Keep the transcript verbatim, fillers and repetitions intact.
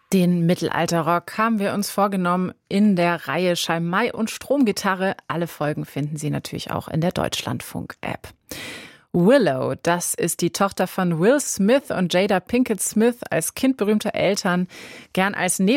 Den Mittelalterrock haben wir uns vorgenommen in der Reihe Schalmei und Stromgitarre. Alle Folgen finden Sie natürlich auch in der Deutschlandfunk-App. Willow, das ist die Tochter von Will Smith und Jada Pinkett Smith, als Kind berühmter Eltern, gern als